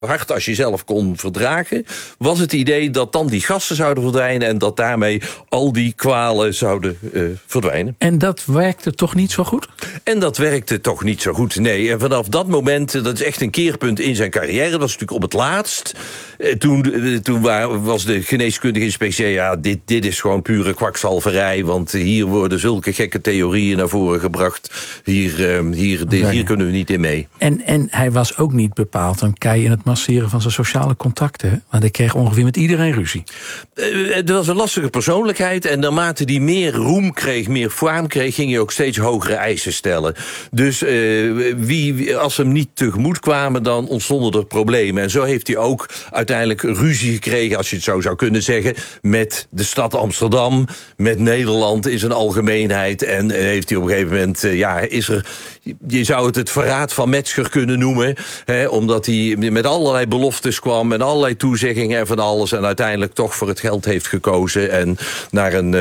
hard als je zelf kon verdragen, was het idee dat dan die gassen zouden verdwijnen en dat daarmee al die kwalen zouden verdwijnen. En dat werkte toch niet zo goed? En dat werkte toch niet zo goed, nee. En vanaf dat moment, dat is echt een keerpunt in zijn carrière, dat was natuurlijk op het laatst. Toen was de geneeskundige inspectie, ja, dit is gewoon pure kwakzalverij, want hier worden zulke gekke theorieën naar voren gebracht. Hier kunnen we niet in mee. En hij was ook niet bepaald een kei in het masseren van zijn sociale contacten, hè? Want hij kreeg ongeveer met iedereen ruzie. Het was een lastige persoonlijkheid en naarmate hij meer roem kreeg, meer faam kreeg, ging hij ook steeds hogere eisen stellen. Dus als hem niet tegemoet kwamen, dan ontstonden er problemen. En zo heeft hij ook uiteindelijk ruzie gekregen, als je het zo zou kunnen zeggen, met de stad Amsterdam, met Nederland in zijn algemeenheid. En heeft hij op een gegeven moment, je zou het verraad van Metzger kunnen noemen, omdat hij met allerlei beloftes kwam en allerlei toezeggingen en van alles en uiteindelijk toch voor het geld heeft gekozen en naar een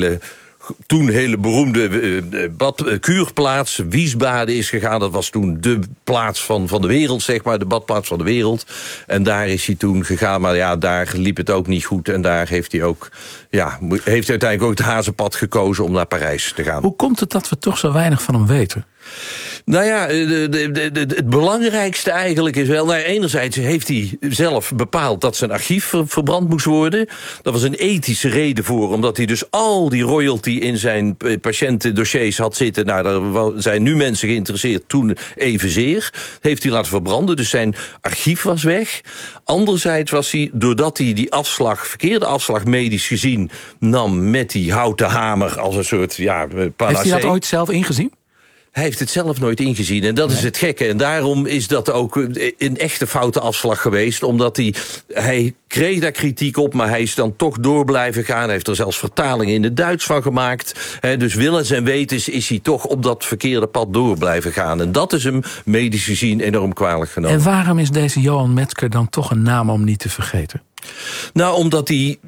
hele beroemde kuurplaats, Wiesbaden, is gegaan. Dat was toen de plaats van de wereld, zeg maar, de badplaats van de wereld. En daar is hij toen gegaan, maar ja, daar liep het ook niet goed. En daar heeft hij uiteindelijk ook het hazenpad gekozen om naar Parijs te gaan. Hoe komt het dat we toch zo weinig van hem weten? Nou ja, het belangrijkste eigenlijk is wel, enerzijds heeft hij zelf bepaald dat zijn archief verbrand moest worden. Dat was een ethische reden voor, omdat hij dus al die royalty in zijn patiëntendossiers had zitten. Nou, daar zijn nu mensen geïnteresseerd, toen evenzeer. Heeft hij laten verbranden, dus zijn archief was weg. Anderzijds was hij, doordat hij die verkeerde afslag medisch gezien nam met die houten hamer als een soort panacee. Heeft hij dat ooit zelf ingezien? Hij heeft het zelf nooit ingezien en dat is het gekke. En daarom is dat ook een echte foute afslag geweest. Omdat hij kreeg daar kritiek op, maar hij is dan toch door blijven gaan. Hij heeft er zelfs vertalingen in het Duits van gemaakt. Dus willens en wetens is hij toch op dat verkeerde pad door blijven gaan. En dat is hem medisch gezien enorm kwalijk genomen. En waarom is deze Johan Metzger dan toch een naam om niet te vergeten? Nou, omdat hij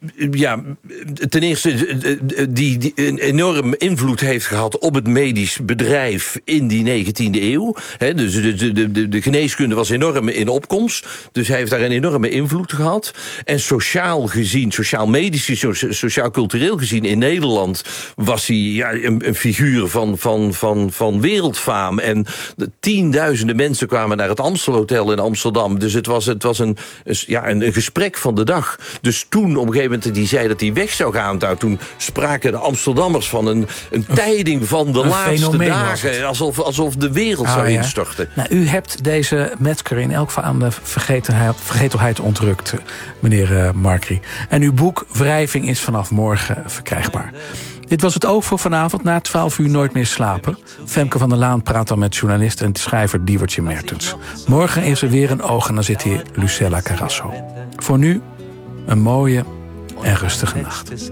ten eerste die een enorm invloed heeft gehad op het medisch bedrijf in die 19e eeuw. Dus de geneeskunde was enorm in opkomst. Dus hij heeft daar een enorme invloed gehad. En sociaal gezien, sociaal-medisch, sociaal-cultureel gezien in Nederland was hij een figuur van wereldfaam. En tienduizenden mensen kwamen naar het Amstelhotel in Amsterdam. Dus het was een gesprek van de dag. Dus toen op een gegeven moment die zei dat hij weg zou gaan, toen spraken de Amsterdammers van een tijding van de laatste dagen. Alsof de wereld zou instorten. Nou, u hebt deze Metzger in elk geval aan de vergetelheid ontrukt, meneer Markry. En uw boek Wrijving is vanaf morgen verkrijgbaar. Dit was het Oog voor vanavond. Na 12 uur Nooit meer slapen. Femke van der Laan praat dan met journalist en schrijver Diewertje Mertens. Morgen is er weer een Oog en dan zit hier Lucella Carrasso. Voor nu een mooie en rustige nacht.